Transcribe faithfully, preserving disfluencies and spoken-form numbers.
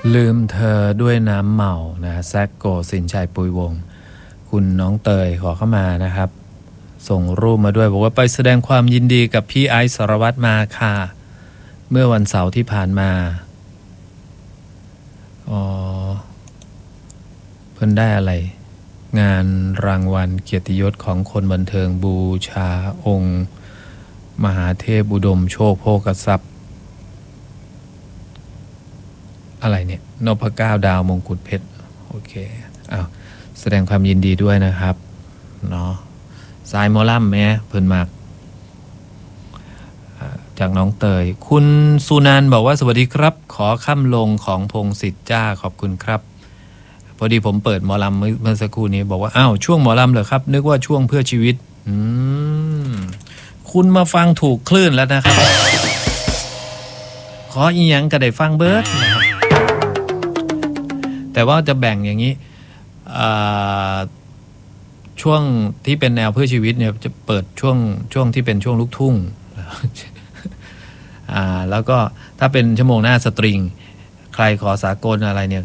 ลืมเธอด้วยน้ำเมานะแซกโกสินชัยปุยวงศ์คุณน้องเตยขอเข้ามานะครับส่งรูปมาด้วยบอกว่าไปแสดงความยินดีกับพี่ไอซ์สรวัตรมาค่ะเมื่อวันเสาร์ที่ผ่านมาอ๋อเพิ่นได้อะไรงานรางวัลเกียรติยศของคนบันเทิงบูชาองค์มหาเทพอุดมโชคโภคทรัพย์อะไรเนี่ยนพเก้าดาวมงกุฎเพชรโอเคอ้าวแสดงความยินดีด้วยนะครับเนาะสายหมอลำแม่เพิ่นมากจากน้องเตยคุณสุนันท์บอกว่าสวัสดีครับขอค่ำลงของพงศิษฐ์จ้าขอบคุณครับพอดีผมเปิดหมอลำเมื่อสักครู่นี้บอกว่าอ้าวช่วงหมอลำเหรอครับนึกว่าช่วงเพื่อชีวิตอืมคุณมาฟังถูกคลื่นแล้วนะครับขออีหยังก็ได้ฟังเบิร์ดนะครับแต่ว่าจะแบ่งอย่างนี้ช่วงที่เป็นแนวเพื่อชีวิตเนี่ยจะเปิดช่วงช่วงที่เป็นช่วงลูกทุ่งอ่าแล้วก็ถ้าเป็นชั่วโมงหน้าสตริงใครขอสากลอะไรเนี่ย